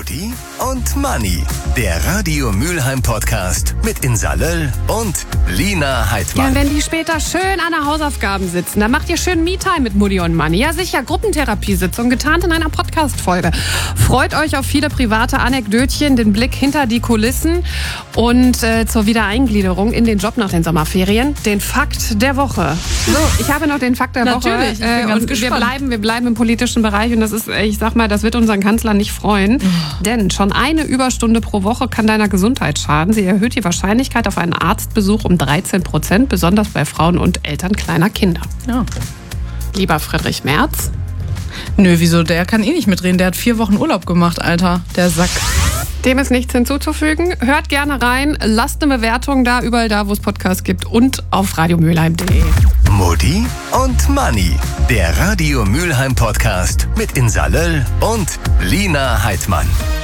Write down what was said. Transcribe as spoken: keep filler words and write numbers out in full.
Mutti und Manni, der Radio Mülheim Podcast mit Insa Löll und Lina Heidmann. Ja, wenn die später schön an der Hausaufgaben sitzen, dann macht ihr schön Me-Time mit Mutti und Manni. Ja sicher, Gruppentherapiesitzung, getarnt in einer Podcast-Folge. Freut euch auf viele private Anekdötchen, den Blick hinter die Kulissen und äh, zur Wiedereingliederung in den Job nach den Sommerferien. Den Fakt der Woche. So, ich habe noch den Fakt der Natürlich, Woche. ich bin ganz und wir gespannt. bleiben, wir bleiben im politischen Bereich und das ist, ich sag mal, das wird unseren Kanzler nicht freuen. Oh. Denn schon eine Überstunde pro Woche kann deiner Gesundheit schaden. Sie erhöht die Wahrscheinlichkeit auf einen Arztbesuch um dreizehn Prozent, besonders bei Frauen und Eltern kleiner Kinder. Ja. Lieber Friedrich Merz. Nö, wieso? Der kann eh nicht mitreden. Der hat vier Wochen Urlaub gemacht, Alter. Der Sack. Dem ist nichts hinzuzufügen. Hört gerne rein. Lasst eine Bewertung da, überall da, wo es Podcasts gibt und auf radio mülheim punkt de. Mutti und Manni, der Radio Mülheim Podcast mit Insa Löll und Lina Heidmann.